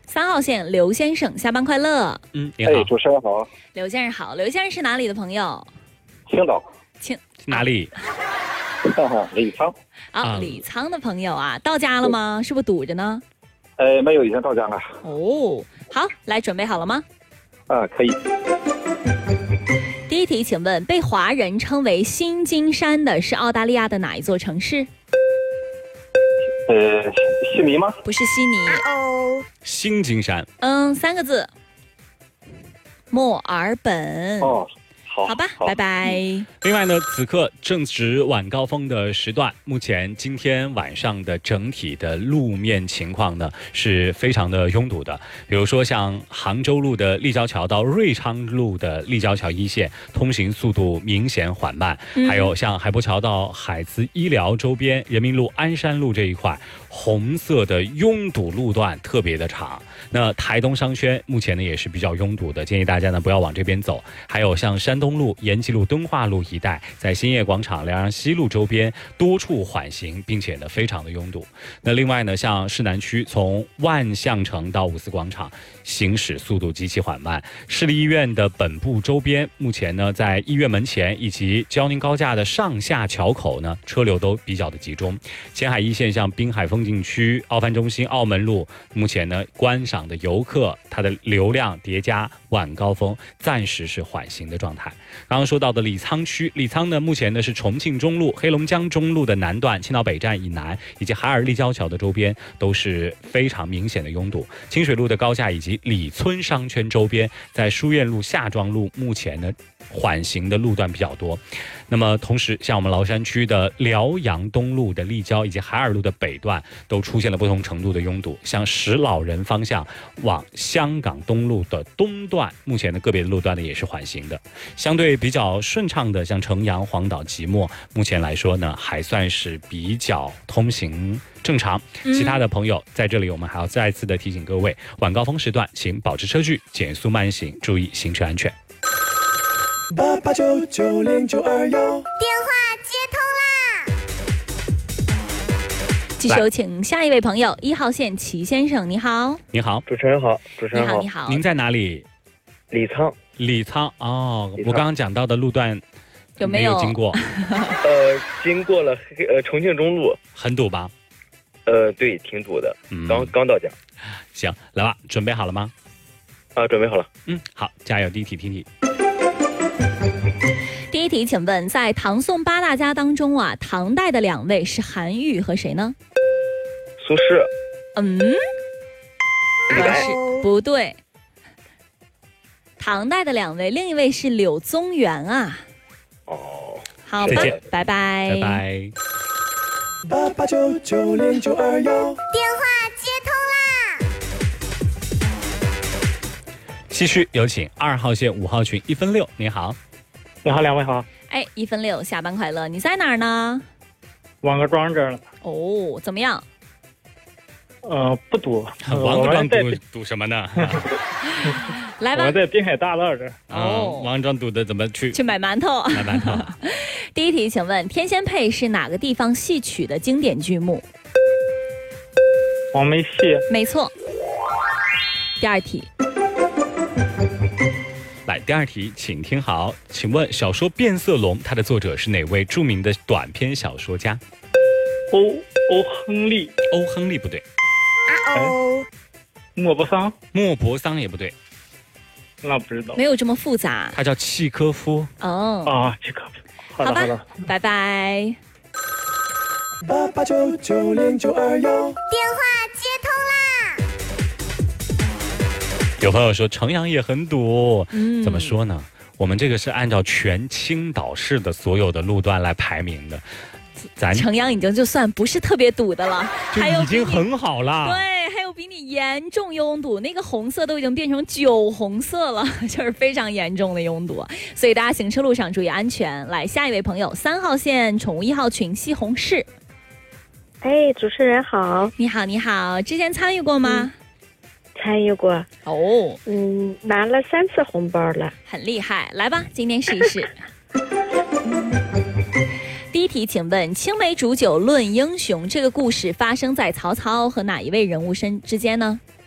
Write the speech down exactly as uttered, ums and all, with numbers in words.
三号线刘先生，下班快乐。 嗯，你好， 哎，主持人好。 刘先生好，刘先生是哪里的朋友？ 青岛。 青哪里？ 李沧。 啊， 啊李沧的朋友啊，到家了吗？是不是堵着呢？ 呃，没有，已经到家了。 哦，好，来，准备好了吗？ 啊，可以。 第一题，请问被华人称为新金山的是澳大利亚的哪一座城市？ 呃，悉尼吗？ 不是悉尼。 哦， 新金山。 嗯，三个字。墨尔本。 哦，好， 好吧， 好拜拜。 另外呢，此刻正值晚高峰的时段，目前今天晚上的整体的路面情况呢是非常的拥堵的。比如说像杭州路的立交桥到瑞昌路的立交桥一线，通行速度明显缓慢； 嗯、 还有像海波桥到海慈医疗周边、人民路、鞍山路这一块，红色的拥堵路段特别的长。那台东商圈目前呢也是比较拥堵的，建议大家呢不要往这边走。还有像山东路、延吉路、敦化路一带，在兴业广场、辽阳西路周边多处缓行，并且呢非常的拥堵。那另外呢，像市南区从万象城到五四广场，行驶速度极其缓慢。市立医院的本部周边，目前呢在医院门前以及胶宁高架的上下桥口呢，车流都比较的集中。前海一线像滨海风景区、奥帆中心、澳门路，目前呢观赏的游客它的流量叠加晚高峰，暂时是缓行的状态。刚刚说到的李沧区，李沧呢目前呢是重庆中路、黑龙江中路的南段、青岛北站以南以及海尔立交桥的周边都是非常明显的拥堵。清水路的高架以及李村商圈周边，在书院路、夏庄路目前呢缓行的路段比较多。那么同时像我们崂山区的辽阳东路的立交以及海尔路的北段都出现了不同程度的拥堵。像石老人方向往香港东路的东段，目前的个别的路段呢也是缓行的。相对比较顺畅的像城阳、黄岛、即墨，目前来说呢还算是比较通行正常。其他的朋友在这里我们还要再次的提醒各位，晚高峰时段请保持车距，减速慢行，注意行车安全。 八八九九零九二幺， 电话接通啦！ 继续有请下一位朋友，一号线齐先生，你好。 你好， 主持人好，主持你好， 人好。 你好。 您在哪里？ 李沧。 李沧哦， 李沧我刚刚讲到的路段有没有没有经过？ 呃，经过了黑呃重庆中路， 很堵吧？ 呃，对，挺堵的。 嗯， 刚刚到家。 行，来吧，准备好了吗？ 啊，准备好了。 嗯，好，加油！第一题，听题。 第一题，请问在唐宋八大家当中啊，唐代的两位是韩愈和谁呢？ 苏轼。 嗯， 李白。 不对。唐代的两位，另一位是柳宗元啊。 哦， 好吧，拜拜， 拜拜。 八八九九零九二幺， 电话接通啦！ 继续有请二号线五号群一分六，你好。 你好，两位好。 哎，一分六，下班快乐！你在哪儿呢？ 王各庄这儿了。 哦，怎么样？ 呃，不堵。 王各庄堵堵什么呢？ 来吧， 我在滨海大道这儿。 哦， 王庄堵的怎么去？ 去买馒头。 买馒头。 第一题，请问《天仙配》是哪个地方戏曲的经典剧目？ 黄梅戏。 没错。第二题。 来，第二题，请听好，请问小说《变色龙》它的作者是哪位著名的短篇小说家？ 欧欧亨利。 欧亨利不对。 啊哦。 莫泊桑。 莫泊桑也不对。 那不知道。 没有这么复杂。 他叫契科夫。 哦。 啊，契科夫。好的，好吧， 拜拜。 八八九九零九二幺， 电话接通啦！ 有朋友说城阳也很堵， 嗯， 怎么说呢？我们这个是按照全青岛市的所有的路段来排名的，咱城阳已经就算不是特别堵的了， 就已经很好了。 对，还有比你严重拥堵，那个红色都已经变成酒红色了，就是非常严重的拥堵。所以大家行车路上注意安全。来，下一位朋友，三号线宠物一号群西红柿。 哎，主持人好。 你好，你好，之前参与过吗？ 嗯参与过哦， 嗯，拿了三次红包了， 很厉害。来吧，今天试一试。第一题，请问青梅煮酒论英雄这个故事发生在曹操和哪一位人物身之间呢？